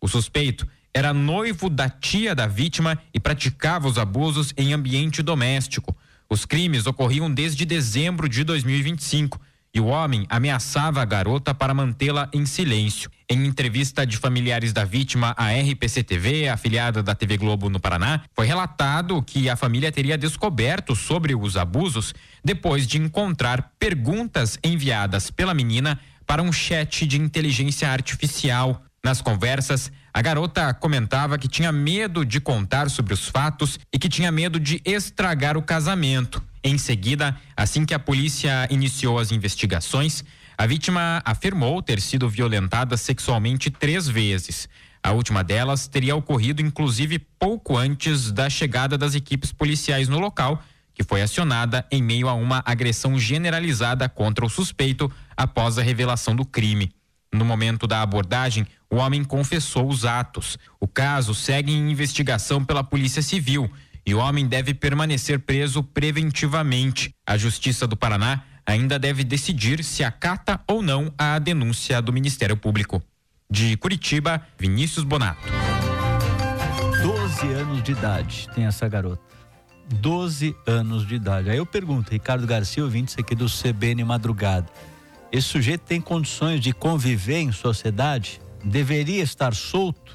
O suspeito era noivo da tia da vítima e praticava os abusos em ambiente doméstico. Os crimes ocorriam desde dezembro de 2025 e o homem ameaçava a garota para mantê-la em silêncio. Em entrevista de familiares da vítima à RPC-TV, afiliada da TV Globo no Paraná, foi relatado que a família teria descoberto sobre os abusos depois de encontrar perguntas enviadas pela menina para um chat de inteligência artificial. Nas conversas, a garota comentava que tinha medo de contar sobre os fatos e que tinha medo de estragar o casamento. Em seguida, assim que a polícia iniciou as investigações, a vítima afirmou ter sido violentada sexualmente 3 vezes. A última delas teria ocorrido inclusive pouco antes da chegada das equipes policiais no local, que foi acionada em meio a uma agressão generalizada contra o suspeito após a revelação do crime. No momento da abordagem, o homem confessou os atos. O caso segue em investigação pela Polícia Civil e o homem deve permanecer preso preventivamente. A Justiça do Paraná ainda deve decidir se acata ou não a denúncia do Ministério Público. De Curitiba, Vinícius Bonato. 12 anos de idade tem essa garota. 12 anos de idade. Aí eu pergunto, Ricardo Garcia, ouvinte aqui do CBN Madrugada. Esse sujeito tem condições de conviver em sociedade? Deveria estar solto?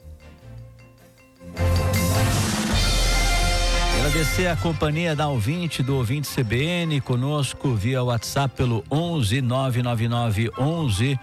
Agradecer a companhia do ouvinte CBN, conosco via WhatsApp pelo 11 999 11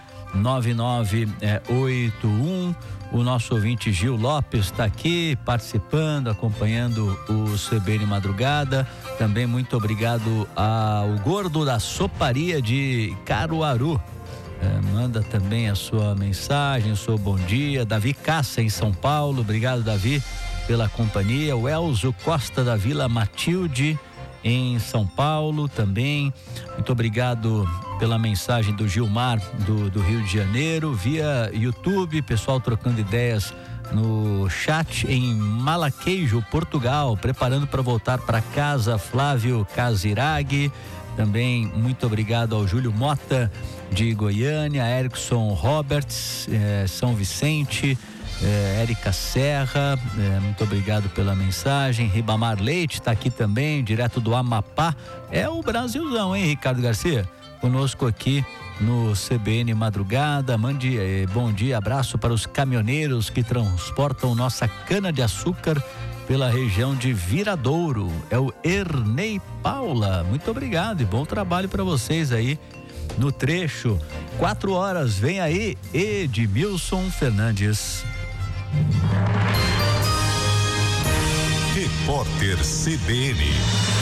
9981. O nosso ouvinte Gil Lopes está aqui participando, acompanhando o CBN Madrugada. Também muito obrigado ao Gordo da Soparia de Caruaru. Manda também a sua mensagem, o seu bom dia. Davi Caça em São Paulo, obrigado Davi pela companhia. O Elzo Costa da Vila Matilde em São Paulo também, muito obrigado pela mensagem do Gilmar do Rio de Janeiro, via YouTube, pessoal trocando ideias no chat em Malaqueijo, Portugal, preparando para voltar para casa, Flávio Casiraghi. Também muito obrigado ao Júlio Mota de Goiânia, Erickson Roberts, São Vicente, Érica Serra, muito obrigado pela mensagem. Ribamar Leite está aqui também, direto do Amapá. É o Brasilzão, hein, Ricardo Garcia? Conosco aqui no CBN Madrugada. Mande bom dia, abraço para os caminhoneiros que transportam nossa cana-de-açúcar pela região de Viradouro. É o Ernei Paula. Muito obrigado e bom trabalho para vocês aí no trecho. 4 horas, vem aí Edmilson Fernandes. Repórter CBN.